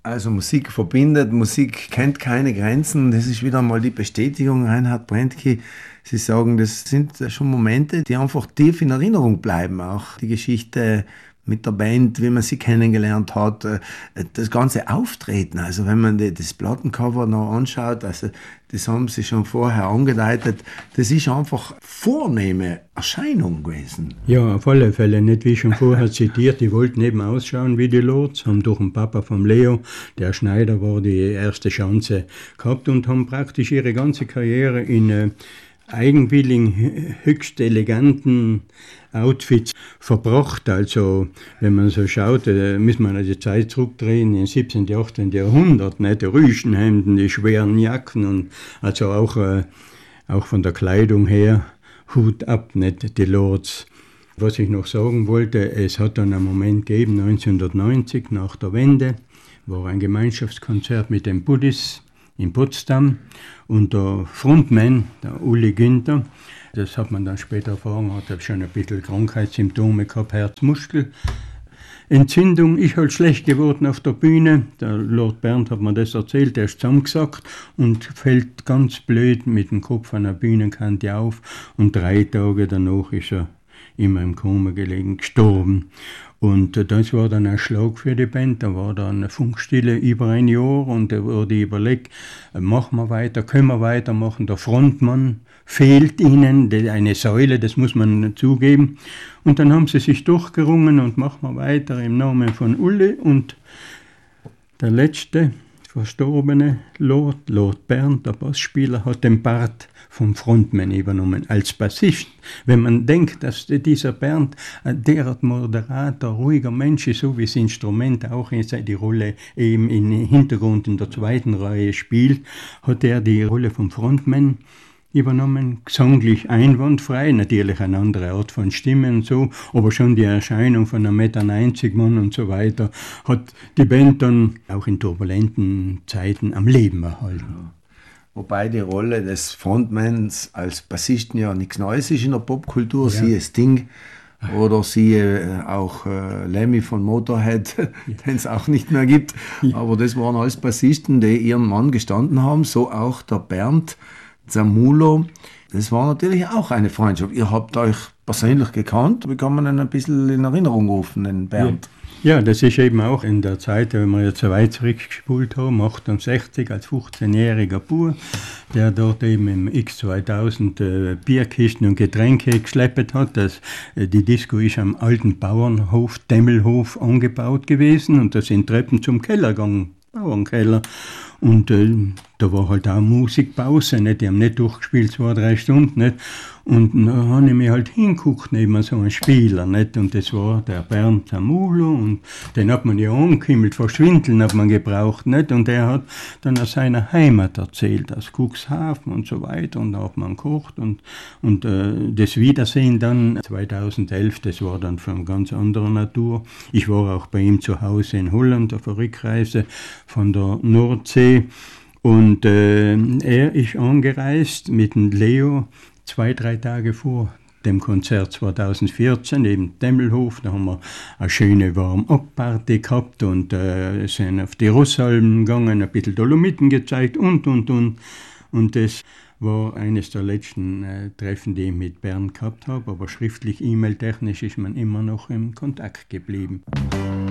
Also Musik verbindet, Musik kennt keine Grenzen. Das ist wieder mal die Bestätigung, Reinhard Brentke. Sie sagen, das sind schon Momente, die einfach tief in Erinnerung bleiben. Auch die Geschichte mit der Band, wie man sie kennengelernt hat, das ganze Auftreten. Also wenn man das Plattencover noch anschaut, also das haben sie schon vorher angedeutet, das ist einfach vornehme Erscheinung gewesen. Ja, auf alle Fälle, nicht wie schon vorher zitiert, die wollten eben ausschauen wie die Lords, haben durch den Papa vom Leo, der Schneider war, die erste Chance gehabt und haben praktisch ihre ganze Karriere in eigenwilligen, höchst eleganten Outfits verbracht. Also, wenn man so schaut, muss man die Zeit zurückdrehen, im 17. und 18. Jahrhundert, nicht? Die Rüschenhemden, die schweren Jacken und also auch von der Kleidung her, Hut ab, nicht die Lords. Was ich noch sagen wollte, es hat dann einen Moment gegeben, 1990, nach der Wende, war ein Gemeinschaftskonzert mit den Buddies in Potsdam und der Frontman, der Uli Günther, das hat man dann später erfahren, hat schon ein bisschen Krankheitssymptome gehabt, Herzmuskelentzündung, ist halt schlecht geworden auf der Bühne. Der Lord Bernd hat mir das erzählt, der ist zusammengesackt und fällt ganz blöd mit dem Kopf an der Bühnenkante auf und 3 Tage danach ist er immer im Koma gelegen, gestorben. Und das war dann ein Schlag für die Band, da war dann eine Funkstille über ein Jahr und da wurde überlegt, machen wir weiter, können wir weitermachen, der Frontmann fehlt ihnen, eine Säule, das muss man zugeben. Und dann haben sie sich durchgerungen und machen wir weiter im Namen von Uli und der letzte verstorbene Lord Bernd, der Bassspieler, hat den Part vom Frontman übernommen, als Bassist. Wenn man denkt, dass dieser Bernd ein derart moderater, ruhiger Mensch ist, so wie das Instrument auch die Rolle eben im Hintergrund in der zweiten Reihe spielt, hat er die Rolle vom Frontman übernommen, gesanglich einwandfrei, natürlich eine andere Art von Stimme und so, aber schon die Erscheinung von einem 1,90 m Mann und so weiter hat die Band dann auch in turbulenten Zeiten am Leben erhalten. Wobei die Rolle des Frontmans als Bassisten ja nichts Neues ist in der Popkultur, Ja. siehe Sting oder siehe auch Lemmy von Motorhead, den es auch nicht mehr gibt. Ja. Aber das waren alles Bassisten, die ihren Mann gestanden haben, so auch der Bernd Zamulo. Das war natürlich auch eine Freundschaft. Ihr habt euch persönlich gekannt, wie kann man ihn ein bisschen in Erinnerung rufen, den Bernd? Ja, das ist eben auch in der Zeit, wenn wir jetzt so weit zurückgespult haben, 68 als 15-jähriger Bub, der dort eben im X2000 Bierkisten und Getränke geschleppt hat. Die Disco ist am alten Bauernhof, Demmelhof, angebaut gewesen und da sind Treppen zum Keller gegangen, Bauernkeller. Und da war halt auch Musikpause, nicht? Die haben nicht durchgespielt, 2-3 Stunden. Nicht? Und dann habe ich mich halt hingeguckt neben so einem Spieler. Nicht? Und das war der Bernd Zamulo. Und den hat man ja angehimmelt, verschwindeln hat man gebraucht. Nicht? Und er hat dann aus seiner Heimat erzählt, aus Cuxhaven und so weiter. Und da hat man gekocht. Und das Wiedersehen dann 2011, das war dann von ganz anderer Natur. Ich war auch bei ihm zu Hause in Holland auf der Rückreise von der Nordsee. Und er ist angereist mit dem Leo 2-3 Tage vor dem Konzert 2014, eben Demmelhof. Da haben wir eine schöne Warm-up-Party gehabt und sind auf die Rossalben gegangen, ein bisschen Dolomiten gezeigt und. Und das war eines der letzten Treffen, die ich mit Bernd gehabt habe. Aber schriftlich, E-Mail-technisch ist man immer noch im Kontakt geblieben.